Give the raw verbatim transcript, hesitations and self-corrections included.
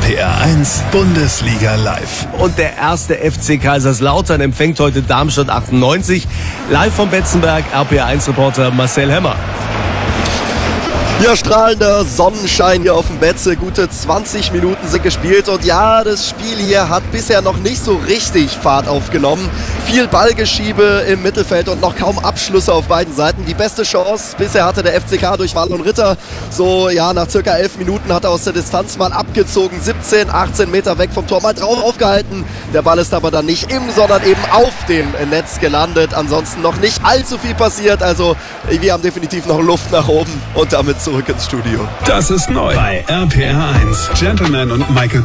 P R eins Bundesliga live. Und der erste F C Kaiserslautern empfängt heute Darmstadt achtundneunzig. Live vom Betzenberg, R P R eins Reporter Marcel Hemmer. Ja, strahlender Sonnenschein hier auf dem Betze. Gute zwanzig Minuten sind gespielt. Und ja, das Spiel hier hat bisher noch nicht so richtig Fahrt aufgenommen. Viel Ballgeschiebe im Mittelfeld und noch kaum Abschlüsse auf beiden Seiten. Die beste Chance bisher hatte der F C K durch Wallon Ritter. So, ja, nach circa elf Minuten hat er aus der Distanz mal abgezogen. siebzehn, achtzehn Meter weg vom Tor mal drauf aufgehalten. Der Ball ist aber dann nicht im, sondern eben auf dem Netz gelandet. Ansonsten noch nicht allzu viel passiert. Also, wir haben definitiv noch Luft nach oben und damit zurück ins Studio. Das ist neu bei R P R eins. Gentleman und Michael